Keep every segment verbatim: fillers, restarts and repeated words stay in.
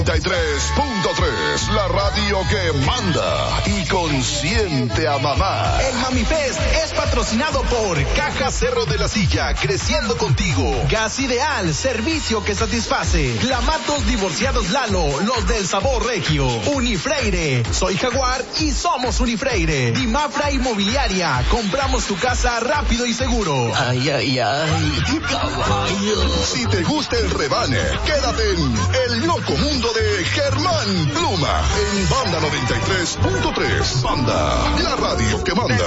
noventa y tres punto tres, la radio que manda y consiente a mamá. El Mami Fest es patrocinado por Caja Cerro de la Silla, creciendo contigo. Gas Ideal, servicio que satisface. Clamatos Divorciados Lalo, los del sabor regio. Unifreire, soy Jaguar y somos Unifreire. Dimafra Inmobiliaria, compramos tu casa rápido y seguro. Ay, ay, ay, caballo. Si te gusta el rebane, quédate en El Loco Mundo de Germán Pluma en Banda noventa y tres punto tres. Banda, la radio que manda.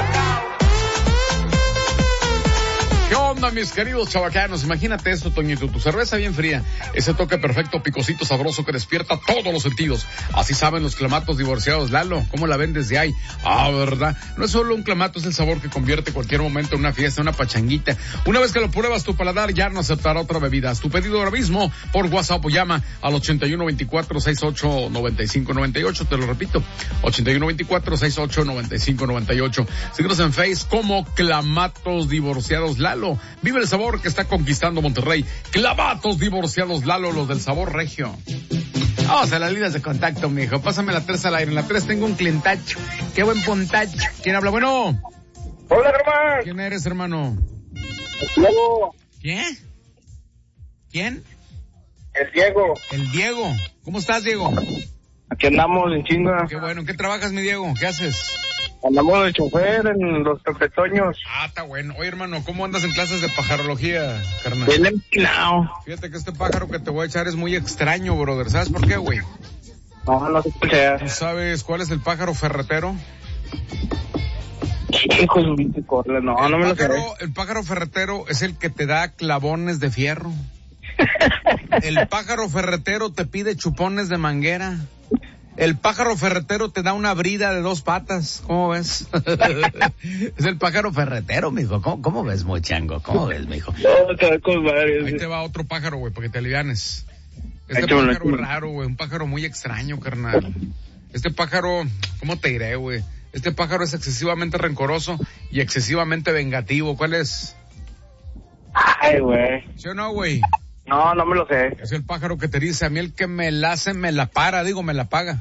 ¿Qué onda, mis queridos chavacanos? Imagínate esto, Toñito, tu cerveza bien fría, ese toque perfecto, picosito, sabroso que despierta todos los sentidos. Así saben los Clamatos Divorciados Lalo, ¿cómo la ven desde ahí? Ah, ¿verdad? No es solo un clamato, es el sabor que convierte cualquier momento en una fiesta, una pachanguita. Una vez que lo pruebas, tu paladar ya no aceptará otra bebida. Haz tu pedido ahora mismo por WhatsApp o llama al ochenta y uno veinticuatro sesenta y ocho noventa y cinco noventa y ocho, te lo repito, ochenta y uno veinticuatro sesenta y ocho noventa y cinco noventa y ocho. Síguenos en Face como Clamatos Divorciados Lalo. Vive el sabor que está conquistando Monterrey. Clamatos Divorciados Lalo, los del sabor regio. Vamos a las líneas de contacto, mijo. Pásame la tres al aire. En la tres tengo un clientacho. Qué buen pontacho. ¿Quién habla? Bueno. Hola, hermano. ¿Quién eres, hermano? Diego. ¿Quién? ¿Quién? El Diego. El Diego. ¿Cómo estás, Diego? Aquí andamos en chinga. Qué bueno. ¿En qué trabajas, mi Diego? ¿Qué haces? Andamos de chofer en los Pepetoños. Ah, está bueno. Oye, hermano, ¿cómo andas en clases de pajarología, carnal? Bien empinado. Fíjate que este pájaro que te voy a echar es muy extraño, brother. ¿Sabes por qué, güey? No, no se escucha. ¿Tú sabes cuál es el pájaro ferretero? Hijo de un corre, no, el no me pájaro, lo sé. El pájaro ferretero es el que te da clavones de fierro. El pájaro ferretero te pide chupones de manguera. El pájaro ferretero te da una brida de dos patas. ¿Cómo ves? Es el pájaro ferretero, mijo. ¿Cómo, cómo ves, mochango? ¿Cómo ves, mijo? No, te va con madre. Ahí te va otro pájaro, güey, para que te alivianes. Este Échamelo, pájaro es échamelo. raro, güey. Un pájaro muy extraño, carnal. Este pájaro, ¿cómo te diré, güey? Este pájaro es excesivamente rencoroso y excesivamente vengativo. ¿Cuál es? Ay, güey. ¿Sí o no, güey? No, no me lo sé. Es el pájaro que te dice, a mí el que me la hace, me la para, digo, me la paga.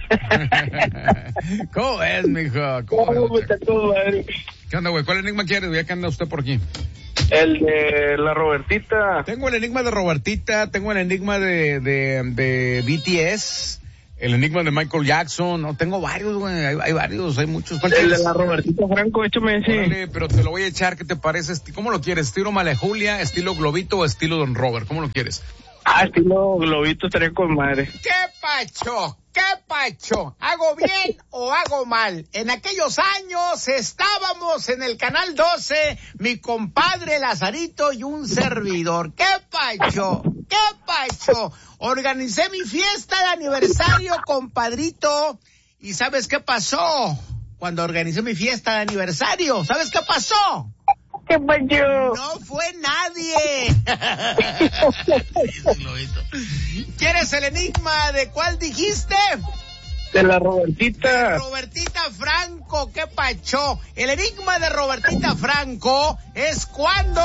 ¿Cómo ves, mijo? ¿Cómo No, me ves? está con madre. ¿Qué onda, güey? ¿Cuál enigma quieres? Ya que anda usted por aquí. El de la Robertita. Tengo el enigma de Robertita, tengo el enigma de, de, de B T S, el enigma de Michael Jackson, no, tengo varios, güey, hay, hay varios, hay muchos. ¿Cuál El de quieres? la Robertita Franco, échame ese. Órale, pero te lo voy a echar, ¿qué te parece? ¿Cómo lo quieres? ¿Estilo Malejulia, estilo Globito o estilo Don Robert? ¿Cómo lo quieres? Ah, estilo globito estaría con madre. ¿Qué pacho? ¿Qué pacho? ¿Hago bien o hago mal? En aquellos años estábamos en el Canal doce, mi compadre Lazarito y un servidor. ¿Qué pacho? ¿Qué pacho? Organicé mi fiesta de aniversario, compadrito. ¿Y sabes qué pasó? Cuando organicé mi fiesta de aniversario, ¿sabes qué pasó? ¿Qué pacho? No fue nadie. ¿Quieres el enigma de cuál dijiste? De la Robertita. Robertita Franco, qué pacho. El enigma de Robertita Franco es cuando...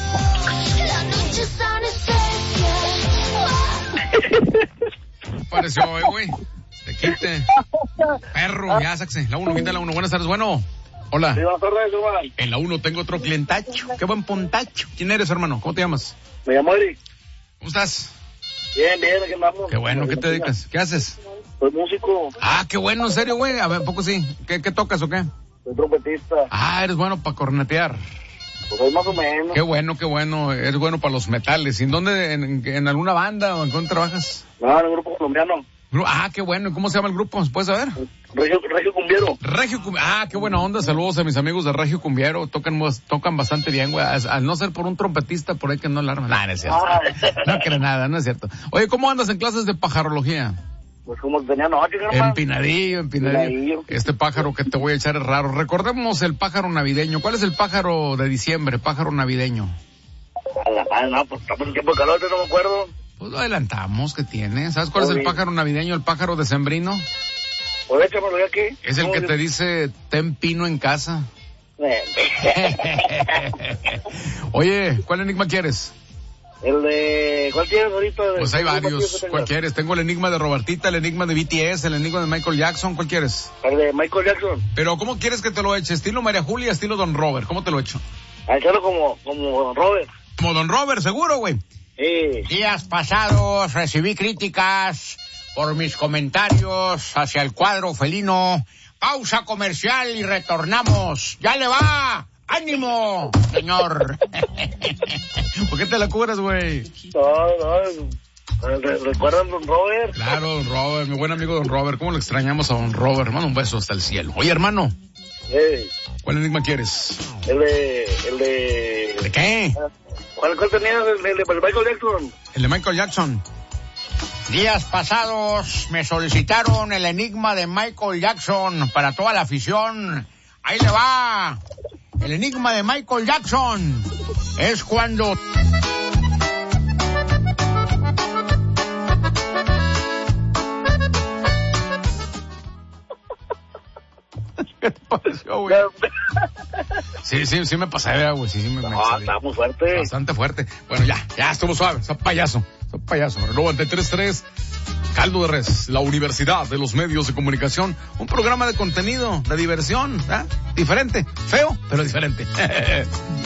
Pareció, eh, güey. Te quite. Perro, ya, sáquese. La uno, quita la uno. Buenas tardes, bueno. Hola. Sí, buenas tardes, hermano. En la uno tengo otro clientacho. Qué buen pontacho. ¿Quién eres, hermano? ¿Cómo te llamas? Me llamo Eric. ¿Cómo estás? Bien, bien, aquí andamos. Qué bueno, ¿qué te dedicas? ¿Qué haces? Soy músico, Ah, qué bueno, en serio, güey. A ver, ¿a poco sí? ¿Qué, qué tocas o qué? soy trompetista. Ah, eres bueno para cornetear. Pues soy más o menos. Qué bueno, qué bueno. Eres bueno para los metales. ¿Y en dónde? ¿En, en alguna banda o en dónde trabajas? No, en el grupo colombiano. Gru- Ah, qué bueno. ¿Y cómo se llama el grupo? ¿Se puede saber? Regio, Regio Cumbiero. Regio Cumbiero. Ah, qué buena onda. Saludos a mis amigos de Regio Cumbiero. Tocan, mos- tocan bastante bien, güey. Al al no ser por un trompetista, por ahí que no la arman. Nah, no es cierto. Ah. No creo nada, no es cierto. Oye, ¿cómo andas en clases de pajarología? Pues como tenía noche, hermano. Empinadillo, empinadillo. Empinadillo. Este pájaro que te voy a echar es raro. Recordemos el pájaro navideño. ¿Cuál es el pájaro de diciembre, pájaro navideño? A la madre, no, pues estamos en tiempo de calor, yo no me acuerdo. Pues lo adelantamos que tiene. ¿Sabes cuál es el Oye. pájaro navideño, el pájaro decembrino? Pues échamelo de aquí. Es el que te dice, ten pino en casa. Eh, Oye, ¿cuál enigma quieres? El de... ¿Cuál tienes ahorita? Pues hay varios. ¿Cuál quieres? Tengo el enigma de Robertita, el enigma de B T S, el enigma de Michael Jackson. ¿Cuál quieres? El de Michael Jackson. Pero ¿cómo quieres que te lo eche? ¿Estilo María Julia, estilo Don Robert? ¿Cómo te lo echo? A echarlo como, como Don Robert. Como Don Robert, seguro, güey. Sí. Días pasados recibí críticas por mis comentarios hacia el cuadro felino. Pausa comercial y retornamos. ¡Ya le va! ¡Ánimo, señor! ¿Por qué te la cubres, güey? No, no. ¿Recuerdan Don Robert? Claro, Don Robert, mi buen amigo Don Robert. ¿Cómo lo extrañamos a Don Robert? Hermano, un beso hasta el cielo. Oye, hermano. Sí. ¿Cuál enigma quieres? El de... El de... ¿De qué? ¿Cuál, cuál tenías? El de, el de Michael Jackson. El de Michael Jackson. Días pasados me solicitaron el enigma de Michael Jackson para toda la afición. Ahí le va. El enigma de Michael Jackson es cuando... ¿Qué te pareció, güey? Sí, sí, sí me pasé, güey. Sí, sí me, me No, está muy fuerte. Bastante fuerte. Bueno, ya, ya estuvo suave. Sos payaso. Sos payaso. noventa y tres punto tres, Caldo de Res, la Universidad de los Medios de Comunicación. Un programa de contenido, de diversión, ¿eh? Diferente. Feo, pero diferente.